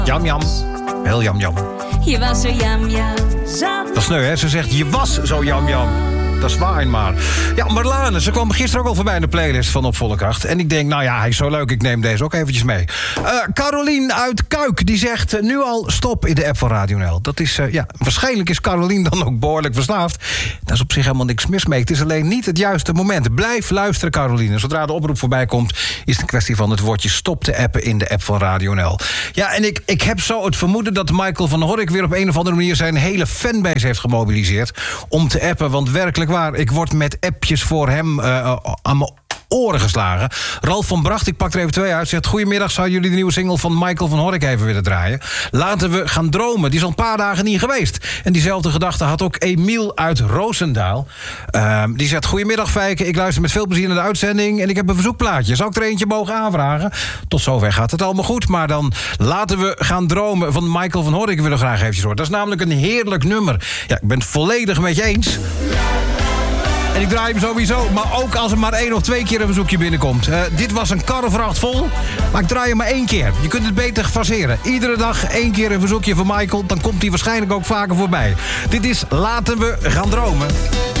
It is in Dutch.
Jam, jam. Heel jam, jam. Je was zo jam, jam. Dat is sneu, hè? Ze zegt, je was zo jam, jam. Dat is waar, maar. Ja, Marlane, ze kwam gisteren ook al voorbij in de playlist van Op Volle Kracht. En ik denk, nou ja, hij is zo leuk, ik neem deze ook eventjes mee. Carolien uit Kuik, die zegt nu al stop in de app van Radio NL. Dat is, waarschijnlijk is Carolien dan ook behoorlijk verslaafd. Daar is op zich helemaal niks mis mee. Het is alleen niet het juiste moment. Blijf luisteren, Caroline. Zodra de oproep voorbij komt, is het een kwestie van het woordje stop te appen in de app van Radio NL. Ja, en ik heb zo het vermoeden dat Michael van Hork weer op een of andere manier zijn hele fanbase heeft gemobiliseerd om te appen, want werkelijk waar, ik word met appjes voor hem aan mijn oren geslagen. Ralf van Bracht, ik pak er even 2 uit, zegt: goedemiddag, zou jullie de nieuwe single van Michael van Hork even willen draaien? Laten we gaan dromen. Die is al een paar dagen niet geweest. En diezelfde gedachte had ook Emiel uit Roosendaal. Die zegt: goedemiddag Fijke, ik luister met veel plezier naar de uitzending en ik heb een verzoekplaatje. Zou ik er eentje mogen aanvragen? Tot zover gaat het allemaal goed, maar dan laten we gaan dromen van Michael van Hork. Ik wil er graag eventjes horen. Dat is namelijk een heerlijk nummer. Ja, ik ben het volledig met je eens. En ik draai hem sowieso, maar ook als er maar 1 of 2 keer een verzoekje binnenkomt. Dit was een karrevracht vol, maar ik draai hem maar 1 keer. Je kunt het beter faseren. Iedere dag 1 keer een verzoekje van Michael, dan komt hij waarschijnlijk ook vaker voorbij. Dit is Laten we gaan dromen.